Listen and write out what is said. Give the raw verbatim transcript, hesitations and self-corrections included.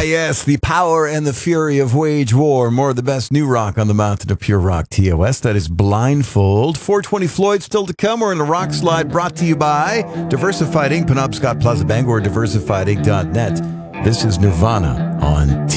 yes, the power and the fury of wage war. More of the best new rock on the mountain of pure rock T O S. That is Blindfold. four twenty Floyd still to come. We're in a rock slide brought to you by Diversified Incorporated. Penobscot Plaza Bangor, diversified inc dot net. This is Nirvana on